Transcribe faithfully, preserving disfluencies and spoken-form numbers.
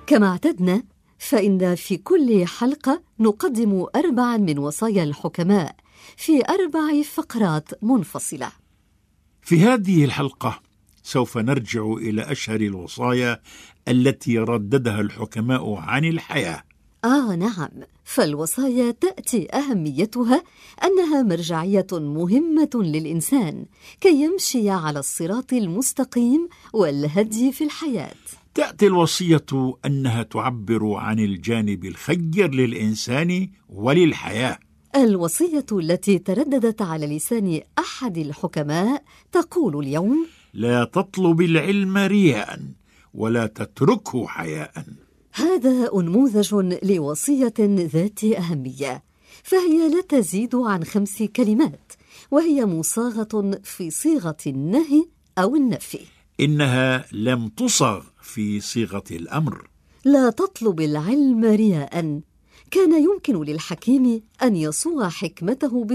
كما اعتدنا، فإن في كل حلقة نقدم أربعاً من وصايا الحكماء في أربع فقرات منفصلة. في هذه الحلقة سوف نرجع إلى أشهر الوصايا التي رددها الحكماء عن الحياة. آه نعم، فالوصايا تأتي أهميتها أنها مرجعية مهمة للإنسان كي يمشي على الصراط المستقيم والهدي في الحياة. تأتي الوصية أنها تعبر عن الجانب الخير للإنسان وللحياة. الوصية التي ترددت على لسان أحد الحكماء تقول اليوم: لا تطلب العلم رياء ولا تتركه حياء. هذا أنموذج لوصية ذات أهمية، فهي لا تزيد عن خمس كلمات، وهي مصاغة في صيغة النهي أو النفي. إنها لم تصغ في صيغة الأمر. لا تطلب العلم رياء. كان يمكن للحكيم أن يصوغ حكمته